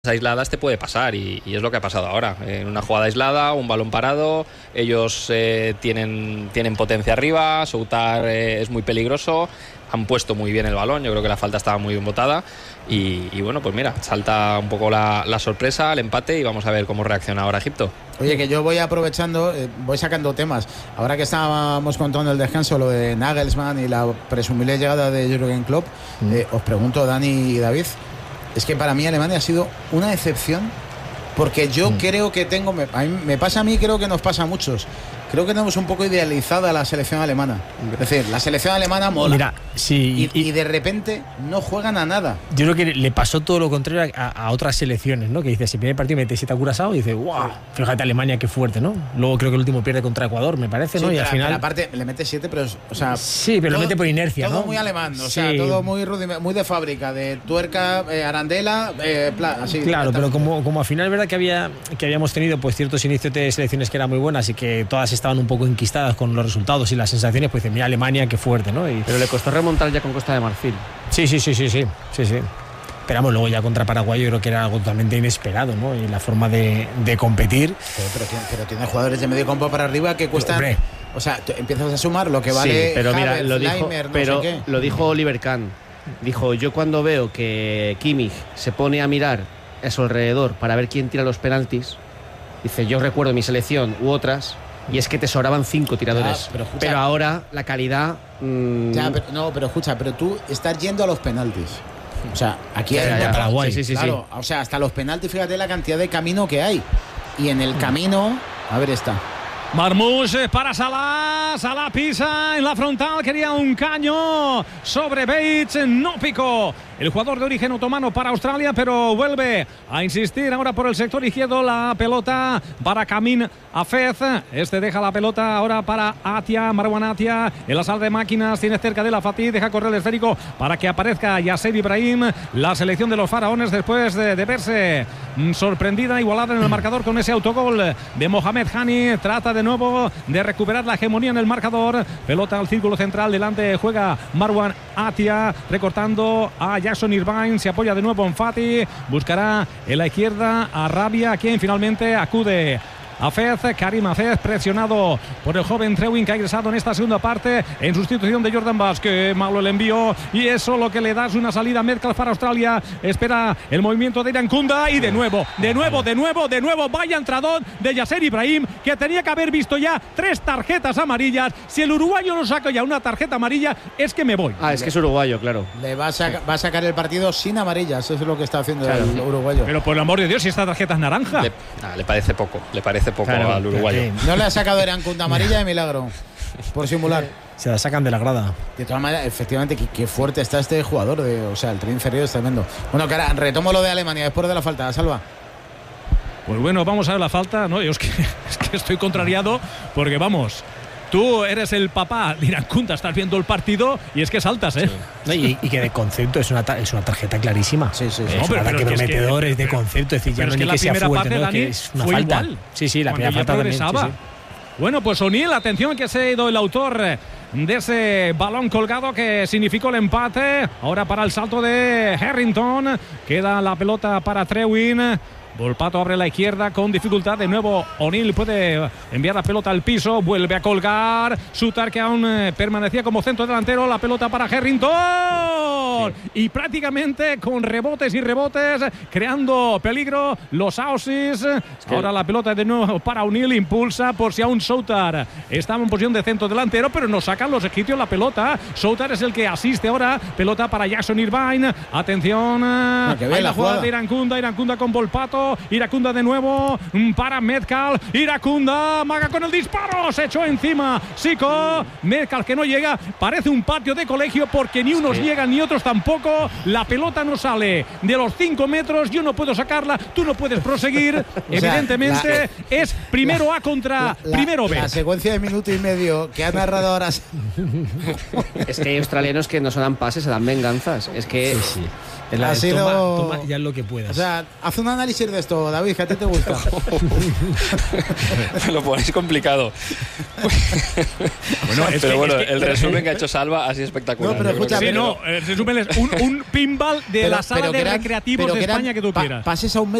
aisladas te puede pasar y es lo que ha pasado ahora. En una jugada aislada, un balón parado, ellos tienen potencia arriba, Soutar es muy peligroso, han puesto muy bien el balón, yo creo que la falta estaba muy bien botada y bueno, pues mira, salta un poco la sorpresa, el empate y vamos a ver cómo reacciona ahora Egipto. Oye, que yo voy aprovechando, voy sacando temas. Ahora que estábamos contando el descanso, lo de Nagelsmann y la presumible llegada de Jürgen Klopp, os pregunto, Dani y David, es que para mí Alemania ha sido una excepción, porque yo creo que me pasa a mí, creo que nos pasa a muchos. Creo que tenemos un poco idealizada la selección alemana. Es decir, la selección alemana mola. Mira, sí, y de repente no juegan a nada. Yo creo que le pasó todo lo contrario a otras selecciones, ¿no? Que dice, si primer partido mete 7 a Curazao y dice, ¡guau! Fíjate Alemania, qué fuerte, ¿no? Luego creo que el último pierde contra Ecuador, me parece, ¿no? Sí, y al final. Aparte, le mete 7, pero. O sea, sí, pero lo mete por inercia, todo ¿no? muy alemán, o sea, todo muy de fábrica, de tuerca, arandela, así. Claro, pero como al final es verdad que habíamos tenido pues ciertos inicios de selecciones que eran muy buenas y que todas estaban un poco enquistadas con los resultados y las sensaciones, pues dice, mira Alemania, qué fuerte, ¿no? Pero le costó remontar ya con Costa de Marfil. Sí. Pero vamos, luego ya contra Paraguay yo creo que era algo totalmente inesperado, ¿no? Y la forma de competir. Pero tiene jugadores de medio campo para arriba que cuestan. Hombre. O sea, empiezas a sumar lo que vale. Sí, pero mira, Leimer, lo dijo Oliver Kahn. Dijo, yo cuando veo que Kimmich se pone a mirar a su alrededor para ver quién tira los penaltis, dice, yo recuerdo mi selección u otras, y es que te sobraban 5 tiradores. Pero ahora la calidad. Pero escucha, pero tú estás yendo a los penaltis. O sea, aquí hay Paraguay. Sí. Claro, o sea, hasta los penaltis, fíjate la cantidad de camino que hay. Y en el camino, a ver está. Marmoush para Salah, Salah pisa en la frontal, quería un caño sobre Bates, no picó. El jugador de origen otomano para Australia, pero vuelve a insistir ahora por el sector izquierdo. La pelota para Kamin Hafez. Este deja la pelota ahora para Atia, Marwan Atia. En la sala de máquinas tiene cerca de la Fatih. Deja correr el esférico para que aparezca Yasser Ibrahim. La selección de los faraones después de verse sorprendida, igualada en el marcador con ese autogol de Mohamed Hani. Trata de nuevo de recuperar la hegemonía en el marcador. Pelota al círculo central. Delante juega Marwan Atia, recortando a Jackson Irvine, se apoya de nuevo en Fatih, buscará en la izquierda a Rabia, quien finalmente acude Hafez, Karim Hafez, presionado por el joven Trewin, que ha ingresado en esta segunda parte en sustitución de Jordan Vázquez. Malo el envío y eso lo que le da es una salida Metcalf para Australia. Espera el movimiento de Irankunda y de nuevo, vaya entradón de Yasser Ibrahim, que tenía que haber visto ya 3 tarjetas amarillas. Si el uruguayo no saca ya una tarjeta amarilla, es que me voy. Es que es uruguayo, claro. Le va a sacar el partido sin amarillas, eso es lo que está haciendo el uruguayo. Pero por el amor de Dios, si esta tarjeta es naranja. Le parece poco, claro, al uruguayo. No le ha sacado Irankunda amarilla de milagro, por simular. Se la sacan de la grada. De todas maneras, efectivamente, qué fuerte está este jugador. O sea, el tren inferior es tremendo. Bueno, cara, retomo lo de Alemania después de la falta. Salva. Pues bueno, vamos a ver la falta. No, yo es que estoy contrariado porque vamos. Tú eres el papá de Irankunda, estás viendo el partido y es que saltas, ¿eh? Sí. Y que de concepto es una tarjeta clarísima. Sí. Es un ataque prometedor, es de concepto, es decir, ya no ni que sea fuerte, ¿no? Que es una falta. Igual, sí, la primera falta también. Sí. Bueno, pues O'Neill, atención que se ha ido el autor de ese balón colgado que significó el empate. Ahora para el salto de Harrington, queda la pelota para Trewin. Volpato abre la izquierda con dificultad. De nuevo O'Neill puede enviar la pelota al piso. Vuelve a colgar. Soutar, que aún permanecía como centro delantero. La pelota para Harrington. Y prácticamente con rebotes y rebotes, creando peligro los Aussies. Ahora la pelota de nuevo para O'Neill. Impulsa por si aún Soutar estaba en posición de centro delantero, pero no sacan los egipcios la pelota. Soutar es el que asiste ahora. Pelota para Jackson Irvine. Atención. Hay la jugada de Irankunda con Volpato. Irankunda de nuevo para Metcalf. Irankunda maga con el disparo, se echó encima Zico. Metcalf, que no llega, parece un patio de colegio porque ni unos llegan ni otros tampoco. La pelota no sale de los 5 metros, yo no puedo sacarla, tú no puedes proseguir. Evidentemente es primero A contra primero B. La secuencia de minuto y medio que ha narrado ahora. Es que hay australianos que no se dan pases, se dan venganzas. Es que Ha sido... Toma ya lo que puedas. O sea, haz un análisis de esto, David, que a ti te gusta. Me lo ponéis complicado. Pero bueno, el resumen que ha hecho Salva ha sido espectacular. No, pero escucha, Sí, no, el resumen es un pinball de la sala de recreativos de España que tú quieras. Pases a un